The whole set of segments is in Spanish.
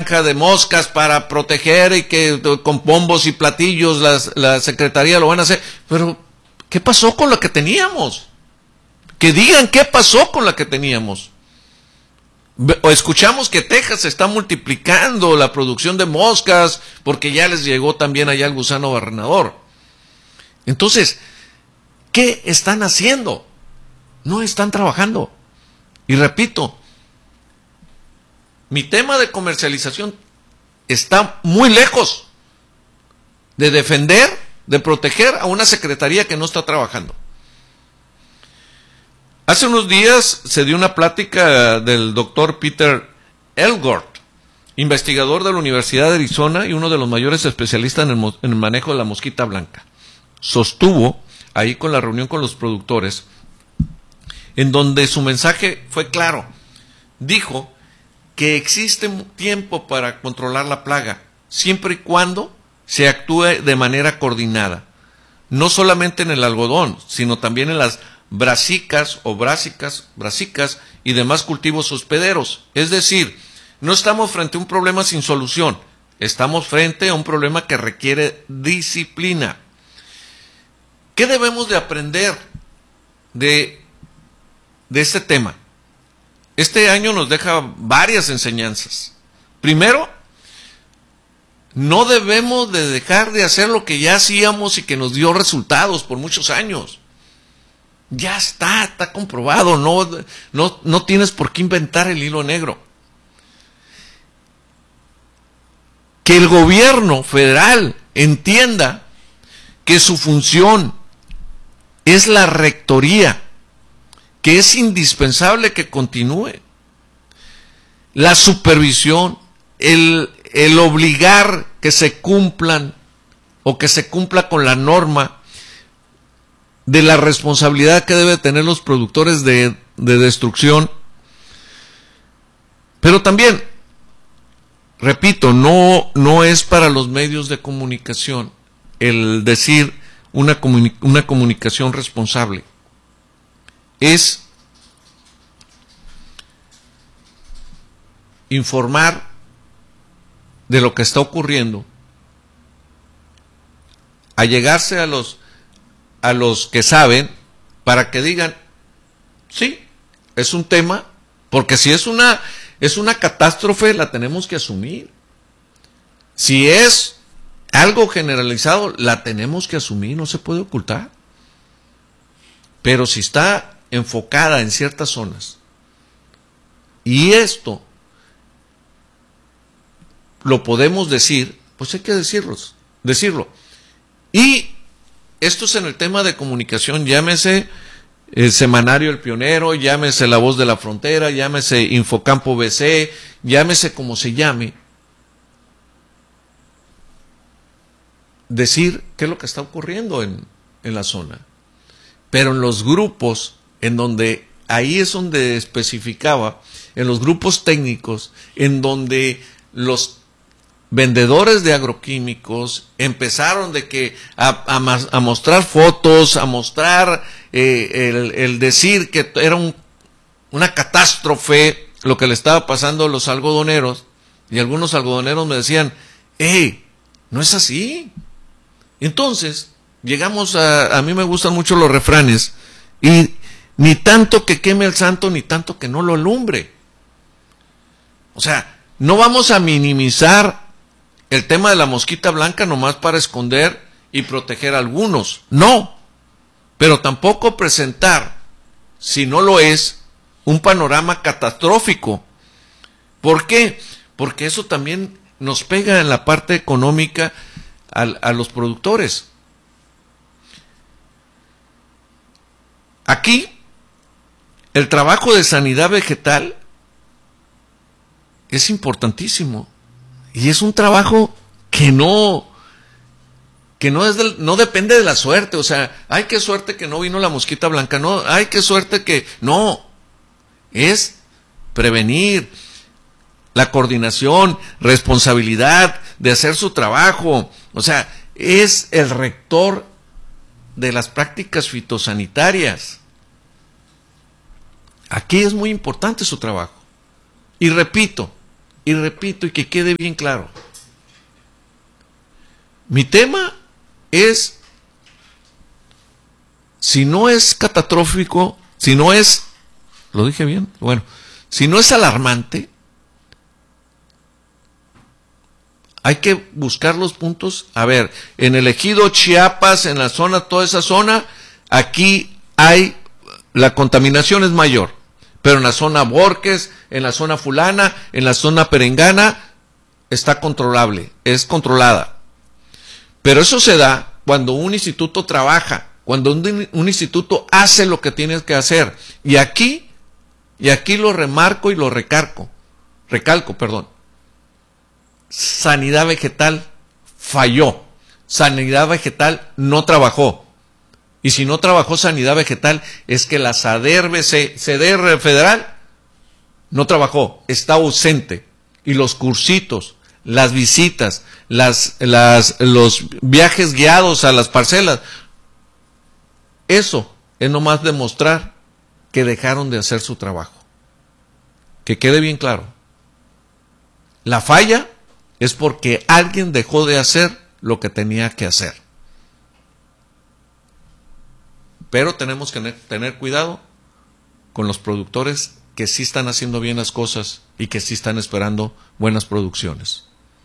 granja de moscas para proteger y que con bombos y platillos la Secretaría lo van a hacer. Pero, ¿qué pasó con la que teníamos? Que digan qué pasó con la que teníamos. O escuchamos que Texas está multiplicando la producción de moscas porque ya les llegó también allá el gusano barrenador. Entonces, ¿qué están haciendo? No están trabajando. Y repito, mi tema de comercialización está muy lejos de defender, de proteger a una secretaría que no está trabajando. Hace unos días se dio una plática del doctor Peter Elgort, investigador de la Universidad de Arizona y uno de los mayores especialistas en el manejo de la mosquita blanca. Sostuvo, ahí con la reunión con los productores, en donde su mensaje fue claro. Dijo que existe tiempo para controlar la plaga, siempre y cuando se actúe de manera coordinada. No solamente en el algodón, sino también en las brasicas y demás cultivos hospederos. Es decir, no estamos frente a un problema sin solución, estamos frente a un problema que requiere disciplina. ¿Qué debemos de aprender de este tema? Este año nos deja varias enseñanzas. Primero, no debemos de dejar de hacer lo que ya hacíamos y que nos dio resultados por muchos años. Ya está comprobado, no tienes por qué inventar el hilo negro. Que el gobierno federal entienda que su función es la rectoría, que es indispensable que continúe. La supervisión, el obligar que se cumplan o que se cumpla con la norma de la responsabilidad que deben tener los productores de destrucción. Pero también, repito, no es para los medios de comunicación el decir una comunicación responsable. Es informar de lo que está ocurriendo, allegarse a los que saben para que digan, sí, es un tema, porque si es una catástrofe la tenemos que asumir. Si es algo generalizado la tenemos que asumir, no se puede ocultar. Pero si está enfocada en ciertas zonas y esto lo podemos decir, pues hay que decirlo. Y esto es en el tema de comunicación, llámese el semanario El Pionero, llámese La Voz de la Frontera, llámese Infocampo BC, llámese como se llame. Decir qué es lo que está ocurriendo en la zona. Pero en los grupos, en donde, ahí es donde especificaba, en los grupos técnicos, en donde los vendedores de agroquímicos empezaron de que a mostrar fotos, a mostrar el decir que era una catástrofe lo que le estaba pasando a los algodoneros, y algunos algodoneros me decían, no es así. Entonces llegamos a mí me gustan mucho los refranes, y ni tanto que queme el santo, ni tanto que no lo alumbre. O sea, no vamos a minimizar el tema de la mosquita blanca nomás para esconder y proteger a algunos. No, pero tampoco presentar, si no lo es, un panorama catastrófico. ¿Por qué? Porque eso también nos pega en la parte económica a los productores. Aquí, el trabajo de sanidad vegetal es importantísimo. Y es un trabajo que no depende de la suerte. O sea, ay, qué suerte que no vino la mosquita blanca. No, ay, qué suerte que... No, es prevenir, la coordinación, responsabilidad de hacer su trabajo. O sea, es el rector de las prácticas fitosanitarias. Aquí es muy importante su trabajo. Y repito, Y repito, y que quede bien claro, mi tema es, si no es catastrófico, si no es, ¿lo dije bien? Bueno, si no es alarmante, hay que buscar los puntos. A ver, en el ejido Chiapas, en la zona, toda esa zona, aquí la contaminación es mayor. Pero en la zona Borques, en la zona fulana, en la zona perengana, está controlable, es controlada. Pero eso se da cuando un instituto trabaja, cuando un instituto hace lo que tiene que hacer. Y aquí lo remarco y lo recalco, Sanidad Vegetal falló. Sanidad Vegetal no trabajó. Y si no trabajó Sanidad Vegetal, es que la CEDER federal no trabajó, está ausente. Y los cursitos, las visitas, los viajes guiados a las parcelas, eso es nomás demostrar que dejaron de hacer su trabajo. Que quede bien claro. La falla es porque alguien dejó de hacer lo que tenía que hacer. Pero tenemos que tener cuidado con los productores que sí están haciendo bien las cosas y que sí están esperando buenas producciones.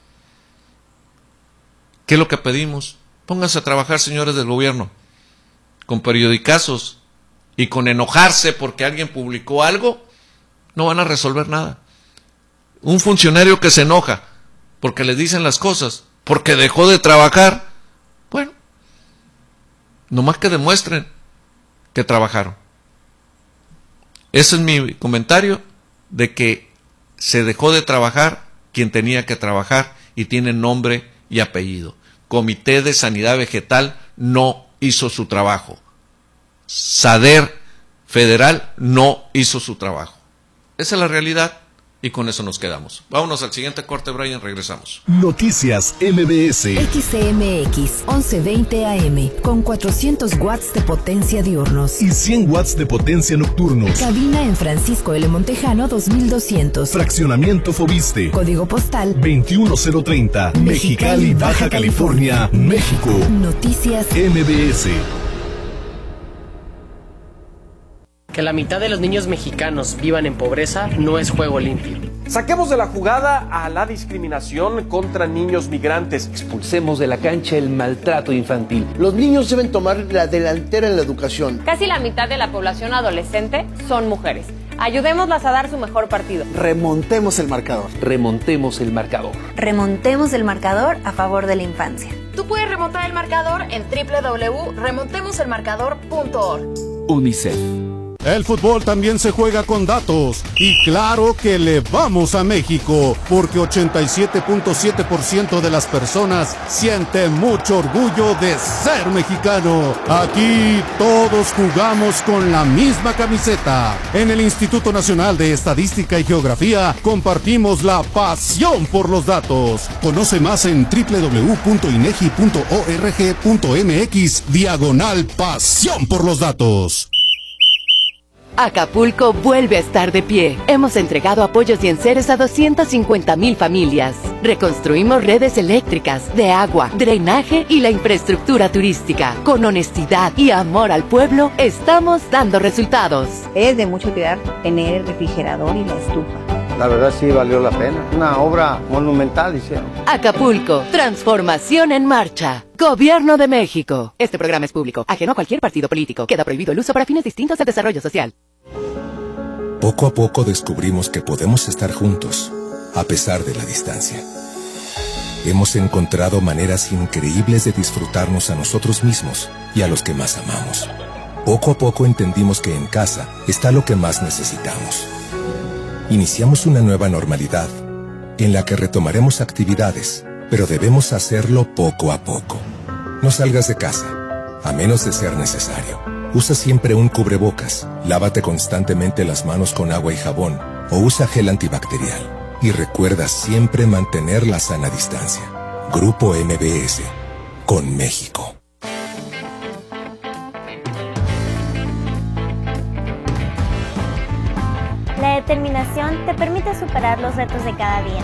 ¿Qué es lo que pedimos? Pónganse a trabajar, señores del gobierno, con periodicazos y con enojarse porque alguien publicó algo, no van a resolver nada. Un funcionario que se enoja porque le dicen las cosas, porque dejó de trabajar, bueno, nomás que demuestren que trabajaron. Ese es mi comentario, de que se dejó de trabajar quien tenía que trabajar y tiene nombre y apellido. Comité de Sanidad Vegetal no hizo su trabajo. SADER federal no hizo su trabajo. Esa es la realidad y con eso nos quedamos. Vámonos al siguiente corte, Brian, regresamos. Noticias MBS. XCMX 1120 AM con 400 watts de potencia diurnos y 100 watts de potencia nocturnos. Cabina en Francisco L. Montejano 2200. Fraccionamiento Fobiste. Código postal 21030. Mexicali, Baja California, México. Noticias MBS. Que la mitad de los niños mexicanos vivan en pobreza no es juego limpio. Saquemos de la jugada a la discriminación contra niños migrantes. Expulsemos de la cancha el maltrato infantil. Los niños deben tomar la delantera en la educación. Casi la mitad de la población adolescente son mujeres. Ayudémoslas a dar su mejor partido. Remontemos el marcador. Remontemos el marcador. Remontemos el marcador a favor de la infancia. Tú puedes remontar el marcador en www.remontemoselmarcador.org. UNICEF. El fútbol también se juega con datos y claro que le vamos a México porque 87.7% de las personas siente mucho orgullo de ser mexicano. Aquí todos jugamos con la misma camiseta. En el Instituto Nacional de Estadística y Geografía compartimos la pasión por los datos. Conoce más en www.inegi.org.mx/pasión por los datos. Acapulco vuelve a estar de pie. Hemos entregado apoyos y enseres a 250,000 familias. Reconstruimos redes eléctricas, de agua, drenaje y la infraestructura turística. Con honestidad y amor al pueblo, estamos dando resultados. Es de mucha utilidad tener el refrigerador y la estufa. La verdad sí valió la pena. Una obra monumental hicieron. Acapulco, transformación en marcha. Gobierno de México. Este programa es público, ajeno a cualquier partido político. Queda prohibido el uso para fines distintos al desarrollo social. Poco a poco descubrimos que podemos estar juntos, a pesar de la distancia. Hemos encontrado maneras increíbles de disfrutarnos a nosotros mismos y a los que más amamos. Poco a poco entendimos que en casa está lo que más necesitamos. Iniciamos una nueva normalidad, en la que retomaremos actividades, pero debemos hacerlo poco a poco. No salgas de casa, a menos de ser necesario. Usa siempre un cubrebocas, lávate constantemente las manos con agua y jabón, o usa gel antibacterial. Y recuerda siempre mantener la sana distancia. Grupo MBS, con México. Le determinación te permite superar los retos de cada día.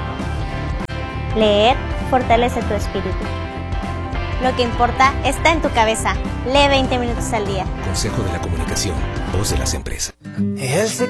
Leer fortalece tu espíritu. Lo que importa está en tu cabeza. Lee 20 minutos al día. Consejo de la Comunicación, voz de las empresas.